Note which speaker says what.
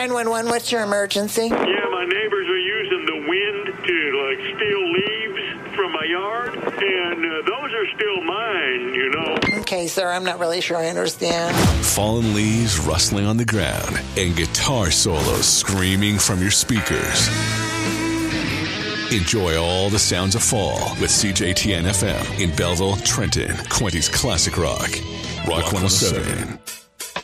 Speaker 1: 911, what's your emergency?
Speaker 2: Yeah, my neighbors are using the wind to, steal leaves from my yard, and those are still mine, you know.
Speaker 1: Okay, sir, I'm not really sure I understand.
Speaker 3: Fallen leaves rustling on the ground and guitar solos screaming from your speakers. Enjoy all the sounds of fall with CJTN FM in Belleville, Trenton, Quinty's Classic Rock. Rock 107.